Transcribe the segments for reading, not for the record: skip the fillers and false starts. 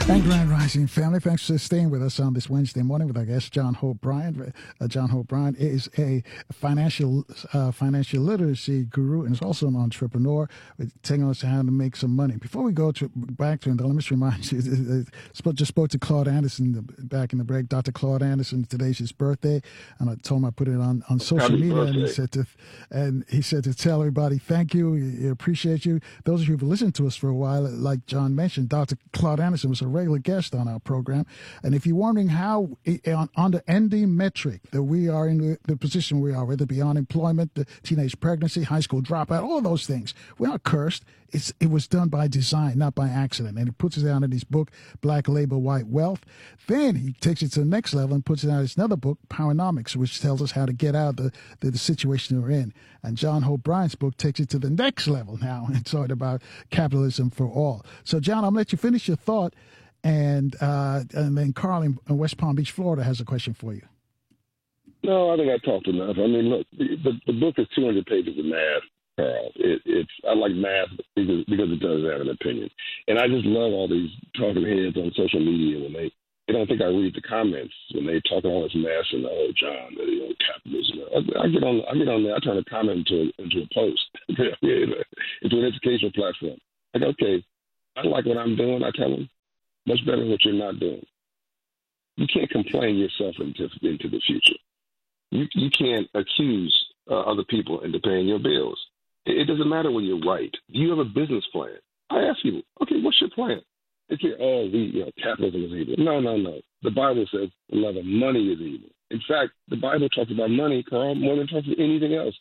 And Grand Rising family, thanks for staying with us on this Wednesday morning with our guest John Hope Bryant. John Hope Bryant is a financial literacy guru and is also an entrepreneur, telling us how to make some money. Before we go back to him, let me just remind you, just spoke to Claude Anderson back in the break. Dr. Claude Anderson, today's his birthday, and I told him I put it on social Happy media, birthday. and he said to tell everybody, thank you, he appreciate you. Those of you who've listened to us for a while, like John mentioned, Dr. Claude Anderson was a regular guest on our program. And if you're wondering how, on the ND metric, that we are in the position we are, whether it be unemployment, the teenage pregnancy, high school dropout, all of those things, we're not cursed. It was done by design, not by accident. And he puts it out in his book, Black Labor, White Wealth. Then he takes it to the next level and puts it out in his another book, Powernomics, which tells us how to get out of the situation we're in. And John Hope Bryant's book takes it to the next level now and talking about capitalism for all. So, John, I'm going to let you finish your thought. And then Carl in West Palm Beach, Florida, has a question for you. No, I think I talked enough. I mean, look, the book is 200 pages of math, Carl. I like math because it does have an opinion. And I just love all these talking heads on social media when they don't think I read the comments when they talk all this mess and, oh, John, capitalism. I get on there. I turn a comment into a post, into an educational platform. Like, okay, I like what I'm doing. I tell them. Much better than what you're not doing. You can't complain yourself into the future. You can't accuse other people into paying your bills. It doesn't matter when you're right. Do you have a business plan? I ask you, okay, what's your plan? They say, capitalism is evil. No. The Bible says the love of money is evil. In fact, the Bible talks about money, Carl, more than it talks about anything else.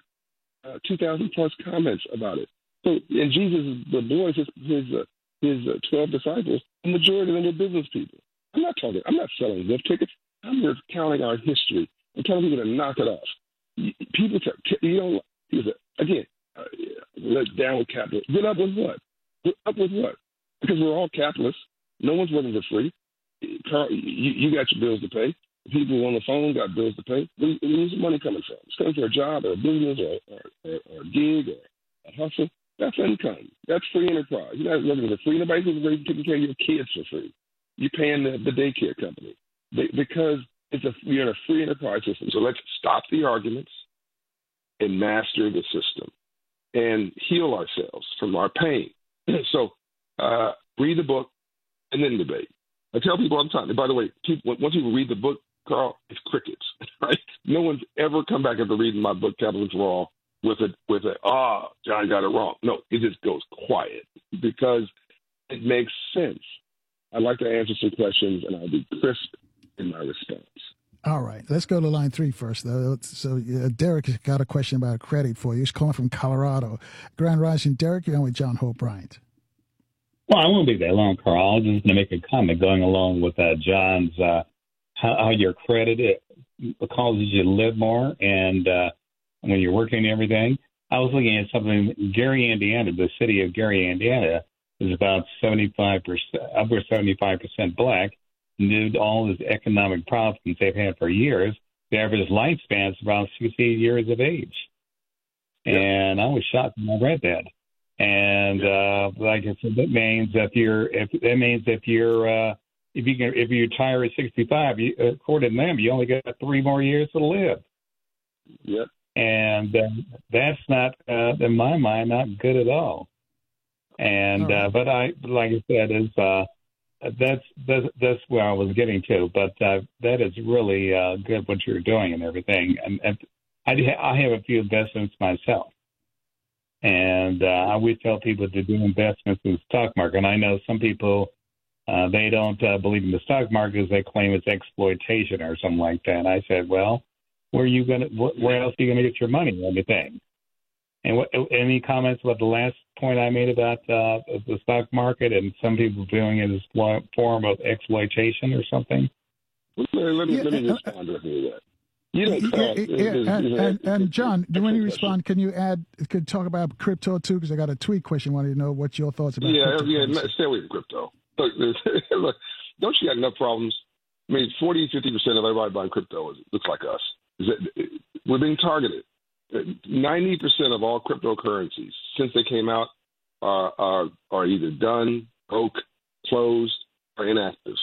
2,000 plus comments about it. So, and Jesus, the boys, his 12 disciples, the majority of them were business people. I'm not selling lift tickets. I'm recounting our history and telling people to knock it off. People say, again, let's down with capitalism. Get up with what? Get up with what? Because we're all capitalists. No one's working for free. Carl, you got your bills to pay. People on the phone got bills to pay. Where's the money coming from? It's coming from a job or a business or a gig or a hustle. That's income. That's free enterprise. You're not working for free. Nobody's taking care of your kids for free. You're paying the daycare company because you're in a free enterprise system. So let's stop the arguments and master the system and heal ourselves from our pain. So read the book and then debate. I tell people all the time. And by the way, once people read the book, Carl, it's crickets. Right? No one's ever come back after reading my book, Capitalism for All, with John got it wrong. No, it just goes quiet because it makes sense. I'd like to answer some questions, and I'll be crisp in my response. All right. Let's go to line 3 first, though. So Derek has got a question about credit for you. He's calling from Colorado. Grand Rising, Derek, you're on with John Hope Bryant. Well, I won't be that long, Carl. I'm just going to make a comment going along with John's how your credit causes you to live more and when you're working and everything. I was looking at something. Gary, Indiana, the city of Gary, Indiana, is about 75%, over 75% black. Due to all these economic problems they've had for years, the average lifespan is about 68 years of age. Yep. And I was shocked when I read that. And like I said, that means if you retire at 65, according to them, you only got 3 more years to live. Yep. And that's not, in my mind, not good at all. And but like I said, that's where I was getting to. But that is really good what you're doing and everything. And I have a few investments myself, and I always tell people to do investments in the stock market. And I know some people they don't believe in the stock market because they claim it's exploitation or something like that. And I said, well, where else are you going to get your money and everything? And any comments about the last point I made about the stock market and some people viewing it as a form of exploitation or something? Let me respond to that. And John, when you respond, can you talk about crypto too? Because I got a tweet question. Wanted to know what your thoughts about crypto. Stay away from crypto. Look, don't you got enough problems? I mean, 40, 50% of everybody buying crypto looks like us. We're being targeted. 90% of all cryptocurrencies since they came out are either done, broke, closed, are inactive.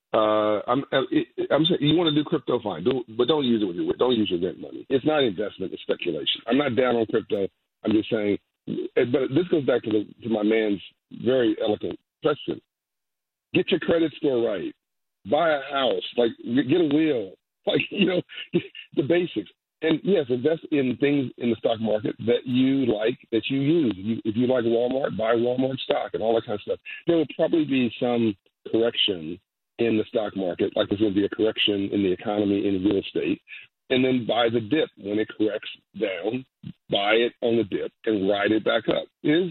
I'm saying you want to do crypto, fine, but don't use it don't use your rent money. It's not investment; it's speculation. I'm not down on crypto. I'm just saying, but this goes back to my man's very eloquent question. Get your credit score right. Buy a house. Like get a wheel. Like the basics. And yes, invest in things in the stock market that you like, that you use. If you like Walmart, buy Walmart stock and all that kind of stuff. There will probably be some correction in the stock market, like there's going to be a correction in the economy in real estate, and then buy the dip. When it corrects down, buy it on the dip and ride it back up. I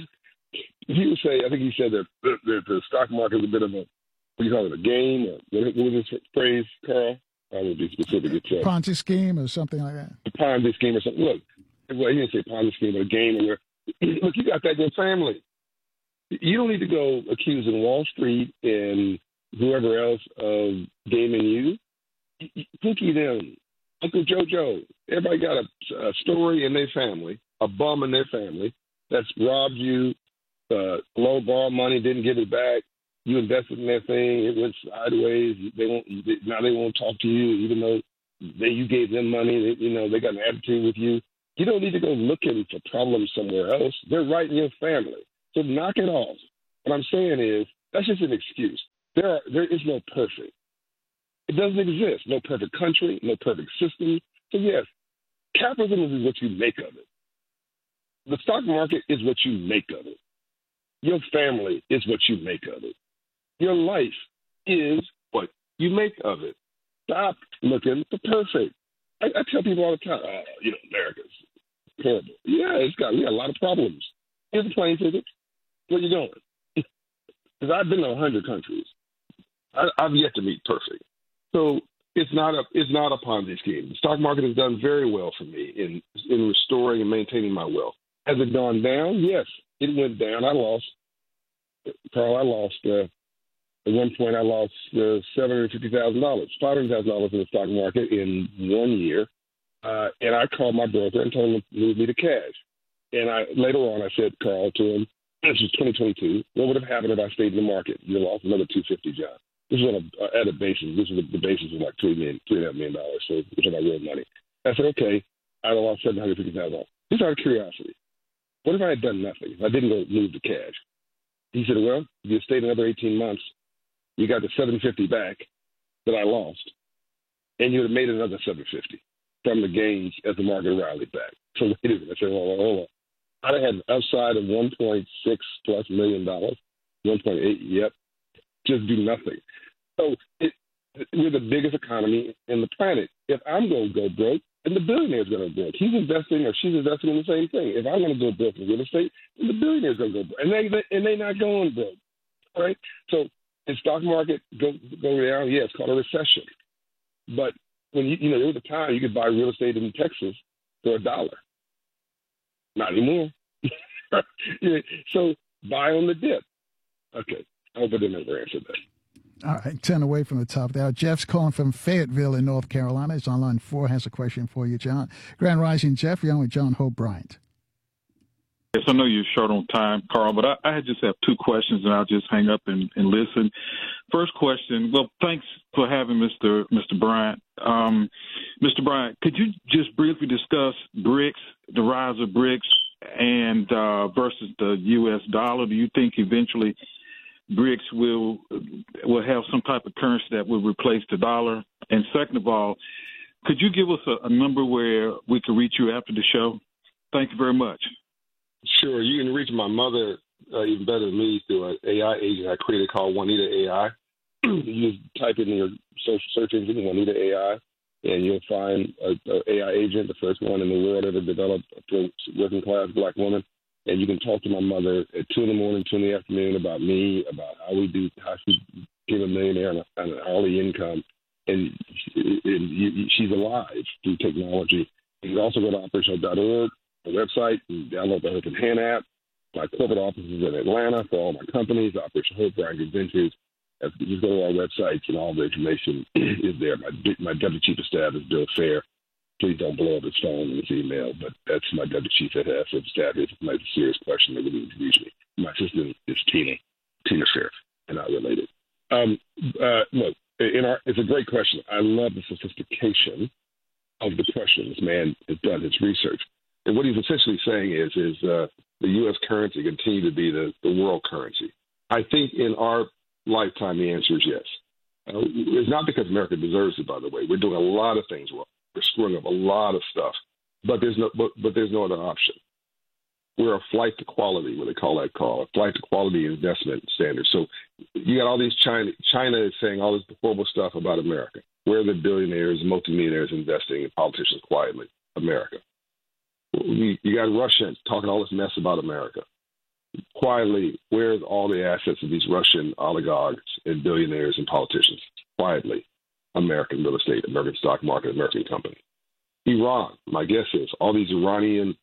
think he said that the stock market is a bit of a, what do you call it, a game? Or what was this phrase, Carl? I would be specific. It's Ponzi scheme or something like that. A Ponzi scheme or something. Look, well, he didn't say Ponzi scheme, but a game where, look, you got that in your family. You don't need to go accusing Wall Street and whoever else of gaming you. Cookie them, Uncle JoJo. Everybody got a story in their family, a bum in their family that's robbed you, low borrowed money, didn't get it back. You invested in that thing, it went sideways. They won't talk to you, even though you gave them money. They got an attitude with you. You don't need to go looking for problems somewhere else. They're right in your family. So knock it off. What I'm saying is that's just an excuse. There is no perfect. It doesn't exist. No perfect country, no perfect system. So yes, capitalism is what you make of it. The stock market is what you make of it. Your family is what you make of it. Your life is what you make of it. Stop looking for perfect. I tell people all the time, America's terrible. Yeah, we got a lot of problems. Here's a plane ticket. Where you going? Because I've been to 100 countries. I've yet to meet perfect. So it's not a Ponzi scheme. The stock market has done very well for me in restoring and maintaining my wealth. Has it gone down? Yes, it went down. At one point I lost $750,000, $500,000 in the stock market in 1 year. And I called my broker and told him to move me to cash. And later on I said, Carl, to him, this is 2022. What would have happened if I stayed in the market? You lost another $250, John. This is at a basis. This is the basis of like $3.5 million. So which is my real money. I said, okay, I lost $750,000. Just out of curiosity, what if I had done nothing? If I didn't go move to cash? He said, well, if you stayed another 18 months, you got the $750 back that I lost, and you would have made another $750 from the gains as the market rallied back. So wait a minute. I said, hold on. I'd have had an upside of $1.6+ million, 1.8. Yep, just do nothing. So we're the biggest economy in the planet. If I'm going to go broke, then the billionaire's going to go broke. He's investing or she's investing in the same thing. If I'm going to go broke in real estate, then the billionaire's going to go broke, and they're not going broke. All right. So the stock market go down. Yeah, it's called a recession. But when there was a time you could buy real estate in Texas for $1. Not anymore. So buy on the dip. Okay. I hope I didn't ever answer that. All right, 10 away from the top there. Jeff's calling from Fayetteville in North Carolina. It's on line 4, has a question for you, John. Grand Rising, Jeff. You're on with John Hope Bryant. Yes, I know you're short on time, Carl, but I just have 2 questions, and I'll just hang up and listen. First question, well, thanks for having Mr. Bryant. Mr. Bryant, could you just briefly discuss BRICS, the rise of BRICS, and versus the U.S. dollar? Do you think eventually BRICS will have some type of currency that will replace the dollar? And second of all, could you give us a number where we can reach you after the show? Thank you very much. Sure. You can reach my mother even better than me through an AI agent I created called Juanita AI. You just type in your social search engine, Juanita AI, and you'll find an AI agent, the first one in the world ever developed for working class Black woman. And you can talk to my mother at 2 in the morning, 2 in the afternoon about me, about how she became a millionaire and an hourly income. And she's alive through technology. You can also go to operational.org, the website, and download the Hope and Hand app. My corporate office is in Atlanta for all my companies, Operation Hope, Bryant Ventures. Just go to our websites and all the information is there. My deputy chief of staff is Bill Fair. Please don't blow up his phone and his email, but that's my deputy chief of staff. It's a serious question that would need to reach me. My assistant is Tina Fair, and not related. Look, it's a great question. I love the sophistication of the question. This man has done his research. And what he's essentially saying is the U.S. currency continue to be the world currency. I think in our lifetime, the answer is yes. It's not because America deserves it, by the way. We're doing a lot of things wrong. We're screwing up a lot of stuff, but there's no other option. We're a flight to quality, what they call that, Carl, a flight to quality investment standards. So you got all these China is saying all this horrible stuff about America. Where are the billionaires, multimillionaires investing in politicians quietly? America. You got Russia talking all this mess about America. Quietly, where's all the assets of these Russian oligarchs and billionaires and politicians? Quietly, American real estate, American stock market, American company. Iran, my guess is all these Iranian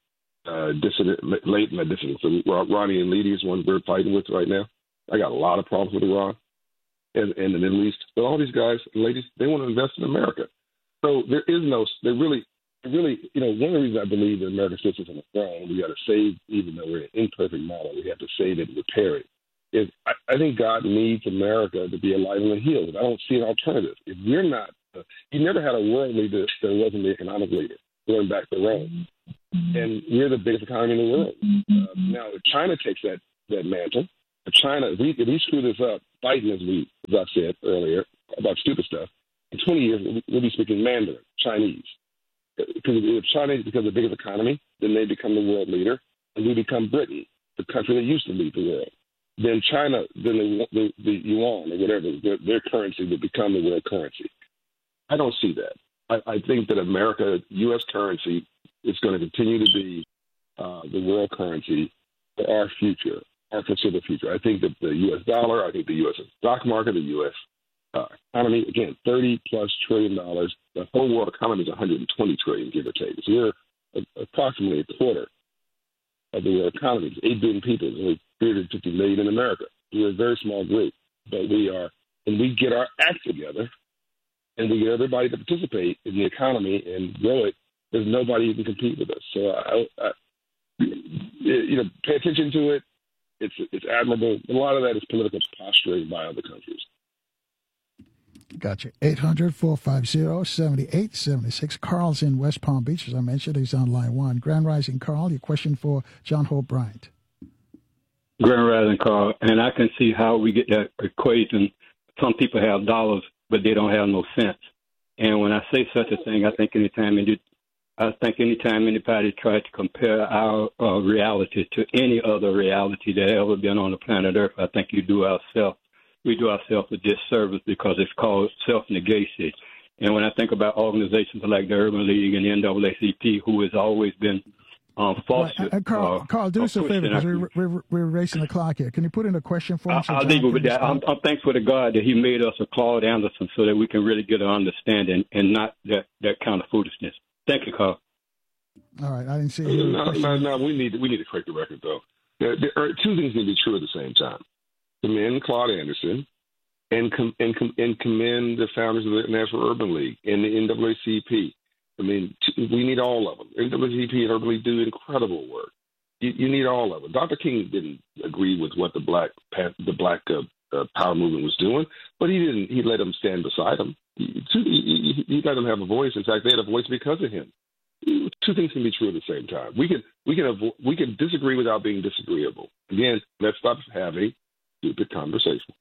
dissidents, the Iranian leaders, ones we're fighting with right now. I got a lot of problems with Iran and the Middle East. But all these guys and ladies, they want to invest in America. So there really, one of the reasons I believe that America sits on the throne, we got to save, even though we're an imperfect model, we have to save it and repair it. I think God needs America to be alive and healed. I don't see an alternative. If we're not, you never had a world leader that wasn't the economic leader, going back to Rome. And we're the biggest economy in the world. Now, if China takes that mantle, if we screw this up, fighting as I said earlier, about stupid stuff, in 20 years, we'll be speaking Mandarin, Chinese. Because if China becomes the biggest economy, then they become the world leader, and we become Britain, the country that used to lead the world. Then China, then the yuan or whatever, their currency would become the world currency. I don't see that. I think that America, U.S. currency, is going to continue to be the world currency for our future, our considered future. I think that the U.S. dollar, I think the U.S. stock market, the U.S. Economy, again, $30+ trillion. The whole world economy is $120 trillion, give or take. So we're approximately a quarter of the world economy. It's 8 billion people. There's only 350 million in America. We're a very small group, but when we get our act together and we get everybody to participate in the economy and grow it, there's nobody who can compete with us. So, pay attention to it. It's admirable. A lot of that is political posturing by other countries. Gotcha. 800-450-7876. Carl's in West Palm Beach, as I mentioned. He's on line one. Grand Rising, Carl. Your question for John Hope Bryant. Grand Rising, Carl. And I can see how we get that equation. Some people have dollars, but they don't have no cents. And when I say such a thing, I think anytime anybody tries to compare our reality to any other reality that ever been on the planet Earth, I think we do ourselves a disservice because it's called self-negation. And when I think about organizations like the Urban League and the NAACP, who has always been fostered. Carl, do us a favor because we're racing the clock here. Can you put in a question for him? I'll leave it with that. I'm thankful to God that He made us a Claude Anderson so that we can really get an understanding and not that kind of foolishness. Thank you, Carl. All right, I didn't see you. No. We need to correct the record, though. There are two things need to be true at the same time. Commend Claude Anderson and commend the founders of the National Urban League and the NAACP. I mean, we need all of them. NAACP and Urban League do incredible work. You need all of them. Dr. King didn't agree with what the Black Power movement was doing, but he didn't. He let them stand beside him. He let them have a voice. In fact, they had a voice because of him. Two things can be true at the same time. We can disagree without being disagreeable. Again, let's stop having stupid conversation.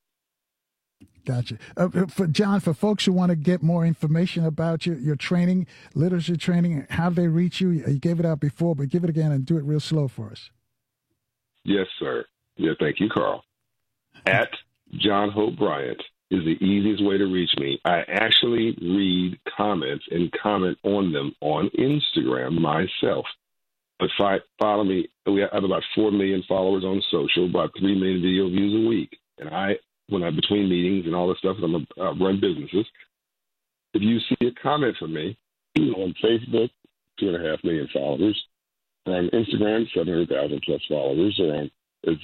Gotcha. For John, for folks who want to get more information about your training, literature training, how do they reach you? You gave it out before, but give it again and do it real slow for us. Yes, sir. Yeah, thank you, Carl. At John Hope Bryant is the easiest way to reach me. I actually read comments and comment on them on Instagram myself. But follow me. We have about 4 million followers on social, about 3 million video views a week. And when I'm between meetings and all this stuff, I run businesses. If you see a comment from me on Facebook, 2.5 million followers, or on Instagram, 700,000 plus followers, or on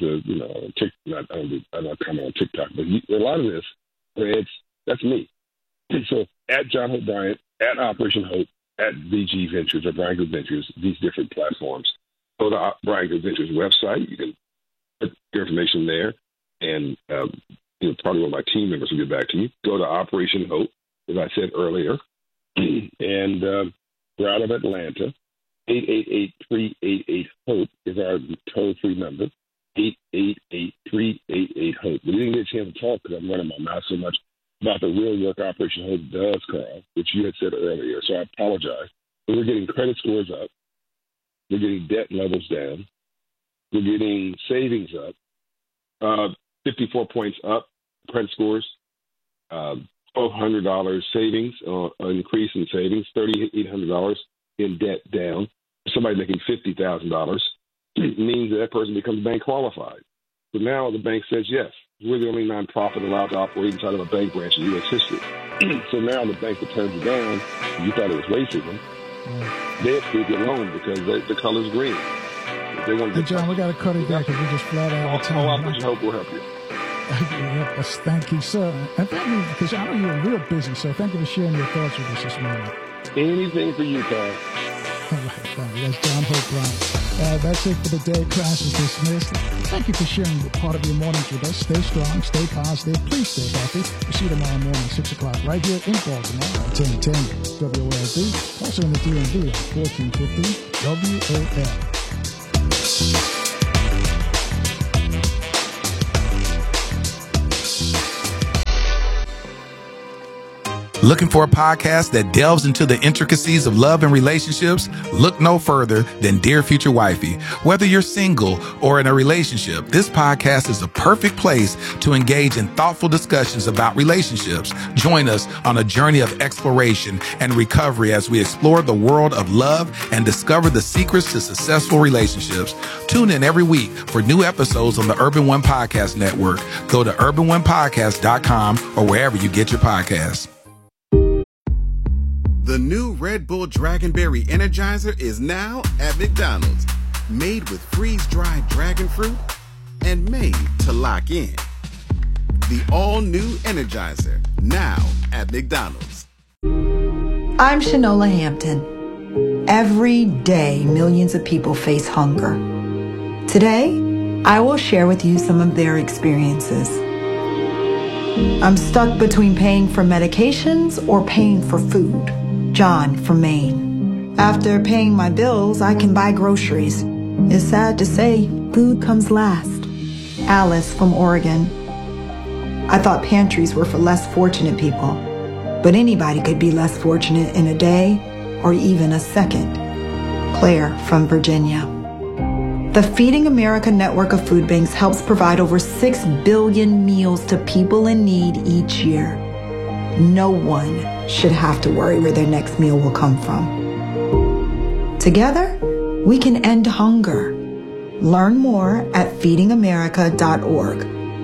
I'm not commenting on TikTok, but a lot of this, that's me. And so at John Hope Bryant, at Operation Hope, at VG Ventures or Bryant Group Ventures, these different platforms. Go to Bryant Group Ventures website. You can put your information there and probably one of my team members will get back to me. Go to Operation Hope, as I said earlier, and we're out of Atlanta. 888-388-HOPE is our toll-free number. 888-388-HOPE. We didn't get a chance to talk because I'm running my mouth so much about the real work Operation Hope does, Carl, which you had said earlier. So I apologize. But we're getting credit scores up. We're getting debt levels down. We're getting savings up. 54 points up, credit scores. $1,200 savings, increase in savings. $3,800 in debt down. Somebody making $50,000 means that person becomes bank qualified. So now the bank says, yes, we're the only nonprofit allowed to operate inside of a bank branch in U.S. history. So now the bank that turns you down, you thought it was racism, they approve your loan because the color's green. If they want to John, we got to cut it back because we just flat out of time. All Operation Hope will help you. Yes, thank you, sir. And thank you, because I know you're real busy, so thank you for sharing your thoughts with us this morning. Anything for you, Carl. All right, that's John Hope Bryant. That's it for the day. Class is dismissed. Thank you for sharing part of your mornings with us. Stay strong, stay positive, please stay healthy. We'll see you tomorrow morning at 6 o'clock right here in Baltimore at 1010 WOLD. Also in the DMV at 1450 WOL. Looking for a podcast that delves into the intricacies of love and relationships? Look no further than Dear Future Wifey. Whether you're single or in a relationship, this podcast is the perfect place to engage in thoughtful discussions about relationships. Join us on a journey of exploration and recovery as we explore the world of love and discover the secrets to successful relationships. Tune in every week for new episodes on the Urban One Podcast Network. Go to urbanonepodcast.com or wherever you get your podcasts. The new Red Bull Dragonberry Energizer is now at McDonald's. Made with freeze-dried dragon fruit and made to lock in. The all-new Energizer, now at McDonald's. I'm Shanola Hampton. Every day, millions of people face hunger. Today, I will share with you some of their experiences. I'm stuck between paying for medications or paying for food. John from Maine. After paying my bills, I can buy groceries. It's sad to say, food comes last. Alice from Oregon. I thought pantries were for less fortunate people, but anybody could be less fortunate in a day or even a second. Claire from Virginia. The Feeding America network of food banks helps provide over 6 billion meals to people in need each year. No one should have to worry where their next meal will come from. Together, we can end hunger. Learn more at feedingamerica.org.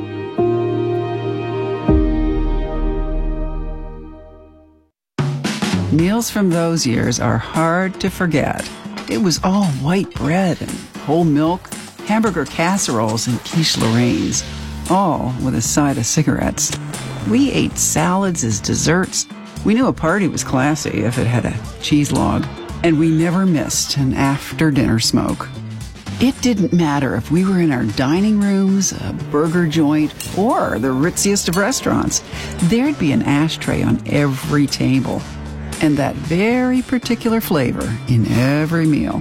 Meals from those years are hard to forget. It was all white bread and whole milk, hamburger casseroles and quiche Lorraine's, all with a side of cigarettes. We ate salads as desserts. We knew a party was classy if it had a cheese log, and we never missed an after-dinner smoke. It didn't matter if we were in our dining rooms, a burger joint, or the ritziest of restaurants. There'd be an ashtray on every table, and that very particular flavor in every meal.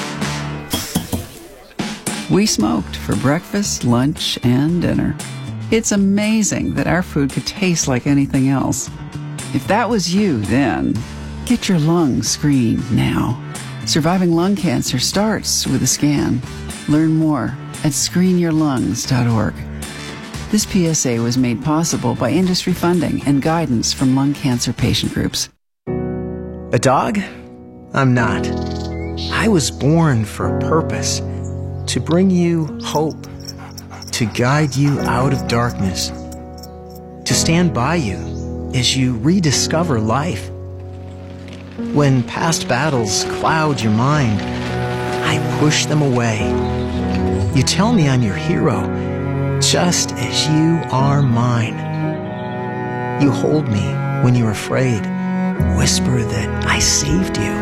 We smoked for breakfast, lunch, and dinner. It's amazing that our food could taste like anything else. If that was you then, get your lungs screened now. Surviving lung cancer starts with a scan. Learn more at screenyourlungs.org. This PSA was made possible by industry funding and guidance from lung cancer patient groups. A dog? I'm not. I was born for a purpose. To bring you hope. To guide you out of darkness. To stand by you as you rediscover life. When past battles cloud your mind, I push them away. You tell me I'm your hero, just as you are mine. You hold me when you're afraid, whisper that I saved you.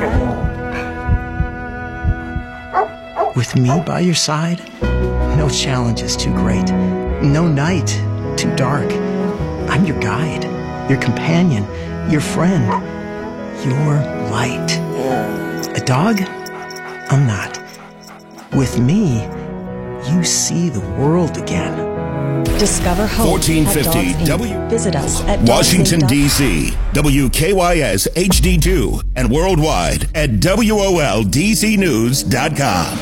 With me by your side, no challenge is too great, no night too dark. I'm your guide, your companion, your friend, your light. A dog? I'm not. With me, you see the world again. Discover hope 1450 Visit us at Washington, D.C., WKYS HD2, and worldwide at WOLDCnews.com.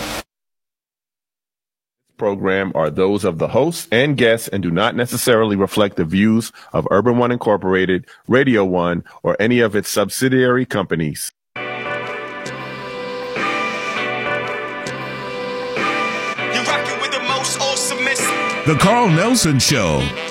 Program are those of the hosts and guests and do not necessarily reflect the views of Urban One Incorporated, Radio One, or any of its subsidiary companies. The Carl Nelson Show